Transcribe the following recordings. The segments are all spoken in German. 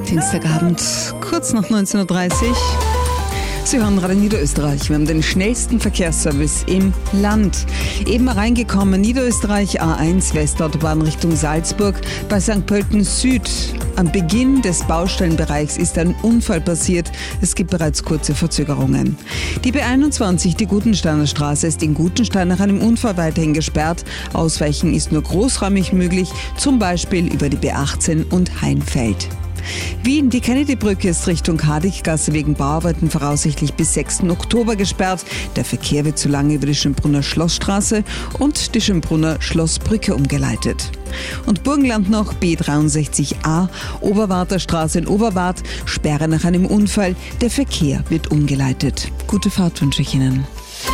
Dienstagabend, kurz nach 19.30 Uhr. Sie hören Radio Niederösterreich. Wir haben den schnellsten Verkehrsservice im Land. Eben reingekommen, Niederösterreich A1 Westautobahn Richtung Salzburg bei St. Pölten Süd. Am Beginn des Baustellenbereichs ist ein Unfall passiert. Es gibt bereits kurze Verzögerungen. Die B21, die Gutensteiner Straße, ist in Gutenstein nach einem Unfall weiterhin gesperrt. Ausweichen ist nur großräumig möglich, zum Beispiel über die B18 und Heinfeld. Wien, die Kennedy-Brücke ist Richtung Hardiggasse wegen Bauarbeiten voraussichtlich bis 6. Oktober gesperrt. Der Verkehr wird zu lange über die Schönbrunner Schlossstraße und die Schönbrunner Schlossbrücke umgeleitet. Und Burgenland noch, B63a, Oberwarter Straße in Oberwart, Sperre nach einem Unfall. Der Verkehr wird umgeleitet. Gute Fahrt wünsche ich Ihnen.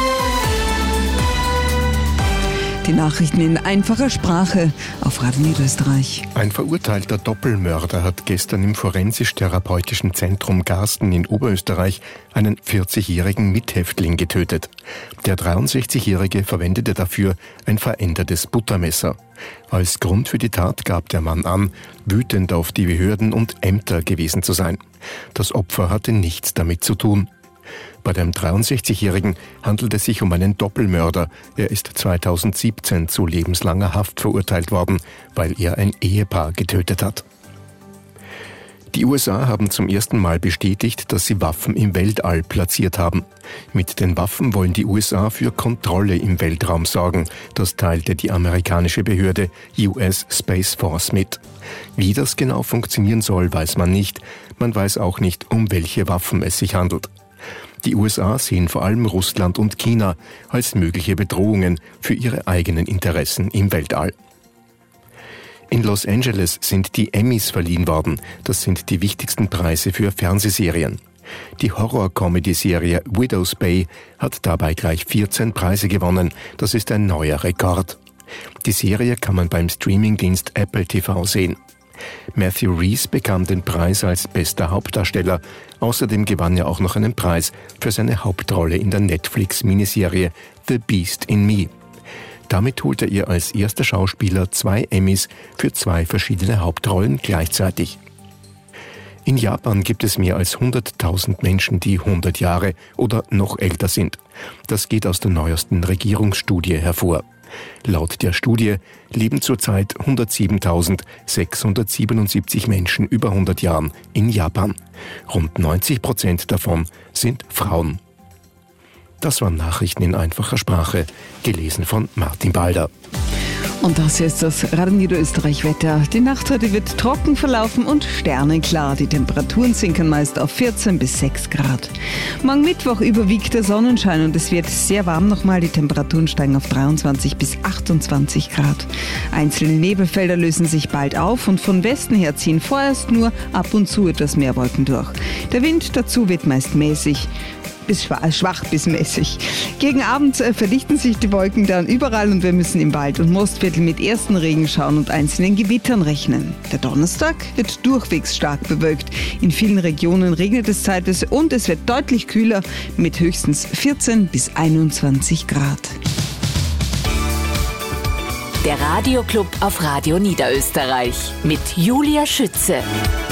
Die Nachrichten in einfacher Sprache auf Radio Niederösterreich. Ein verurteilter Doppelmörder hat gestern im Forensisch-Therapeutischen Zentrum Garsten in Oberösterreich einen 40-jährigen Mithäftling getötet. Der 63-Jährige verwendete dafür ein verändertes Buttermesser. Als Grund für die Tat gab der Mann an, wütend auf die Behörden und Ämter gewesen zu sein. Das Opfer hatte nichts damit zu tun. Bei dem 63-Jährigen handelt es sich um einen Doppelmörder. Er ist 2017 zu lebenslanger Haft verurteilt worden, weil er ein Ehepaar getötet hat. Die USA haben zum ersten Mal bestätigt, dass sie Waffen im Weltall platziert haben. Mit den Waffen wollen die USA für Kontrolle im Weltraum sorgen. Das teilte die amerikanische Behörde US Space Force mit. Wie das genau funktionieren soll, weiß man nicht. Man weiß auch nicht, um welche Waffen es sich handelt. Die USA sehen vor allem Russland und China als mögliche Bedrohungen für ihre eigenen Interessen im Weltall. In Los Angeles sind die Emmys verliehen worden. Das sind die wichtigsten Preise für Fernsehserien. Die Horror-Comedy-Serie Widow's Bay hat dabei gleich 14 Preise gewonnen. Das ist ein neuer Rekord. Die Serie kann man beim Streamingdienst Apple TV sehen. Matthew Rhys bekam den Preis als bester Hauptdarsteller. Außerdem gewann er auch noch einen Preis für seine Hauptrolle in der Netflix-Miniserie The Beast in Me. Damit holte er als erster Schauspieler 2 Emmys für 2 verschiedene Hauptrollen gleichzeitig. In Japan gibt es mehr als 100.000 Menschen, die 100 Jahre oder noch älter sind. Das geht aus der neuesten Regierungsstudie hervor. Laut der Studie leben zurzeit 107.677 Menschen über 100 Jahren in Japan. Rund 90% davon sind Frauen. Das waren Nachrichten in einfacher Sprache, gelesen von Martin Balder. Und das ist das Radio Niederösterreich-Wetter. Die Nacht heute wird trocken verlaufen und sternenklar. Die Temperaturen sinken meist auf 14 bis 6 Grad. Morgen Mittwoch überwiegt der Sonnenschein und es wird sehr warm nochmal. Die Temperaturen steigen auf 23 bis 28 Grad. Einzelne Nebelfelder lösen sich bald auf und von Westen her ziehen vorerst nur ab und zu etwas mehr Wolken durch. Der Wind dazu wird meist mäßig. Bis schwach bis mäßig. Gegen Abend verdichten sich die Wolken dann überall und wir müssen im Wald- und Mostviertel mit ersten Regenschauern und einzelnen Gewittern rechnen. Der Donnerstag wird durchwegs stark bewölkt. In vielen Regionen regnet es zeitweise und es wird deutlich kühler mit höchstens 14 bis 21 Grad. Der Radioclub auf Radio Niederösterreich mit Julia Schütze.